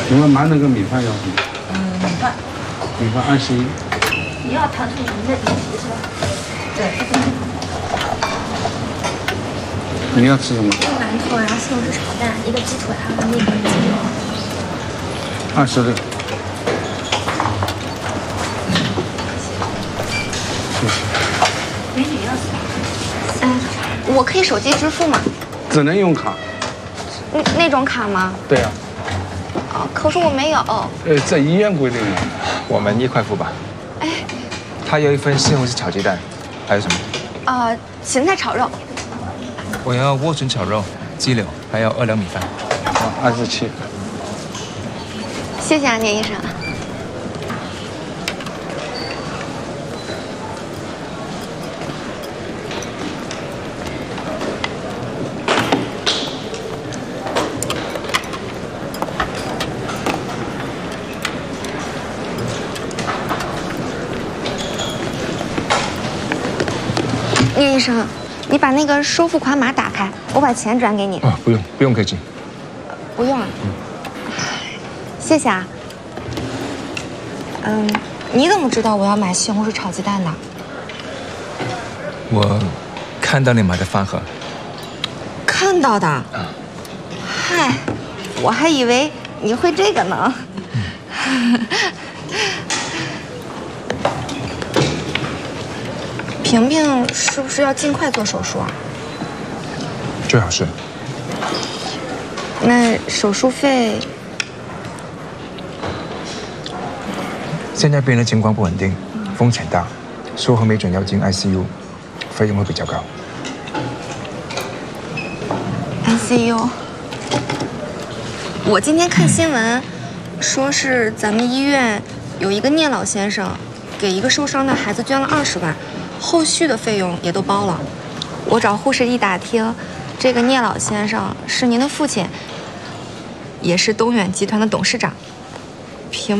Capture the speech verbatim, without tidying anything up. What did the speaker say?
请问买那个米饭要什么？ 嗯，米饭。 米饭二十一。 你要糖醋您的饮食是吧？对。 你要吃什么？ 一个馒头，然后西红柿炒蛋，一个鸡腿，还有那个鸡肉。 二十六。谢谢。 美女要什么？嗯，我可以手机支付吗？ 只能用卡。 那那种卡吗？ 对呀。 哦，可是我没有。 呃，在医院规定的。 我们一块付吧。 哎。 他要一份西红柿炒鸡蛋，还有什么？ 啊，芹菜炒肉。 我要莴笋炒肉、鸡柳，还要二两米饭。 好，二十七。 谢谢啊，聂医生。聂医生，你把那个收付款码打开，我把钱转给你。 哦，不用，不用客气。 不用啊。嗯。谢谢啊。嗯，你怎么知道我要买西红柿炒鸡蛋的？ 我看到你买的饭盒。 看到的。啊。嗨，我还以为你会这个呢。嗯萍萍是不是要尽快做手术啊？ 最好是。 那手术费？ 现在病人的情况不稳定，风险大，术后没准要进 I C U， 费用会比较高。 I C U。我今天看新闻，说是咱们医院有一个聂老先生，给一个受伤的孩子捐了二十万。后续的费用也都包了。我找护士一打听，这个聂老先生是您的父亲，也是东远集团的董事长。凭